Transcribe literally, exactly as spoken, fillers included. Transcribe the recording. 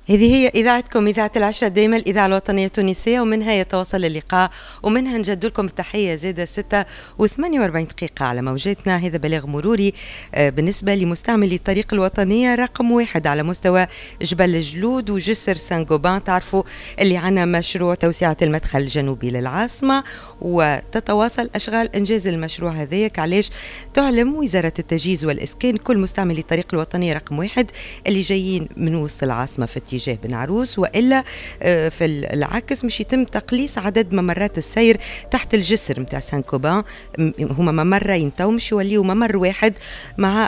هذه هي إذاعتكم إذاعة العشرة دائما الإذاعة الوطنية التونسية، ومنها يتواصل اللقاء ومنها نجد لكم التحية زادة ستة وثمانية وأربعين دقيقة على موجاتنا. هذا بلاغ مروري بالنسبة لمستعملي الطريق الوطنية رقم واحد على مستوى جبل الجلود وجسر سان جوبان. تعرفوا اللي عنا مشروع توسعة المدخل الجنوبي للعاصمة، وتتواصل أشغال إنجاز المشروع هذاك. علاش تعلم وزارة التجهيز والإسكان كل مستعملي الطريق الوطنية رقم واحد اللي جايين من وسط العاصمة في اتجاه بن عروس، وإلا في العكس مش يتم تقليص عدد ممرات السير تحت الجسر متاع سان كوبان. هما ممرين تو مش يوليو ممر واحد مع